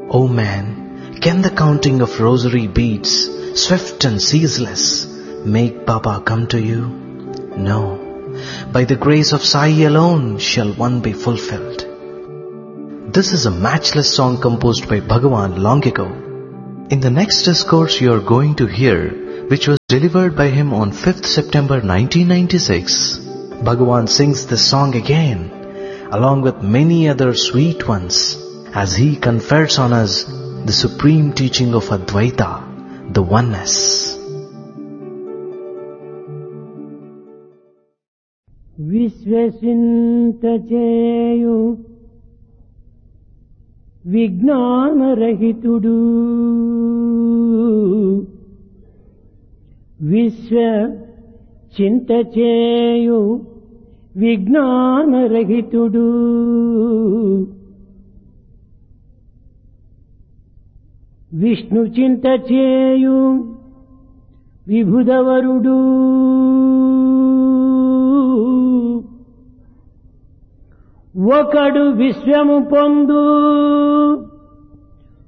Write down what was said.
O man, can the counting of rosary beads, swift and ceaseless, make Baba come to you? No. By the grace of Sai alone shall one be fulfilled. This is a matchless song composed by Bhagavan long ago. In the next discourse you are going to hear, which was delivered by him on 5th September 1996, Bhagavan sings this song again, along with many other sweet ones, as he confers on us the supreme teaching of Advaita, the oneness. విశ్వసింతచేయు విజ్ఞానరహితుడు విశ్వ చింతచేయు విజ్ఞానరహితుడు విష్ణు చింతచేయు విభుదవరుడు ఒకడు విశ్వము పొందు